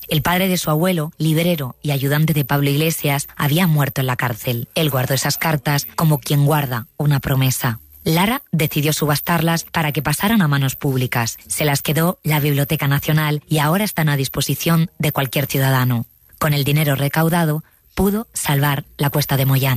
El padre de su abuelo, librero y ayudante de Pablo Iglesias, había muerto en la cárcel. Él guardó esas cartas como quien guarda una promesa. Lara decidió subastarlas para que pasaran a manos públicas. Se las quedó la Biblioteca Nacional y ahora están a disposición de cualquier ciudadano. Con el dinero recaudado, pudo salvar la Cuesta de Moyán.